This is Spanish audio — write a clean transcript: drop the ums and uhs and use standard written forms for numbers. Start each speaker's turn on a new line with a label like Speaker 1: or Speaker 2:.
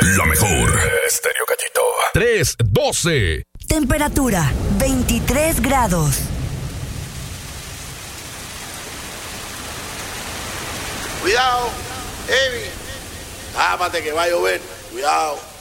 Speaker 1: La mejor. Estéreo Gallito. 312.
Speaker 2: Temperatura 23 grados.
Speaker 3: Cuidado, Evi. Tápate que va a llover. Cuidado.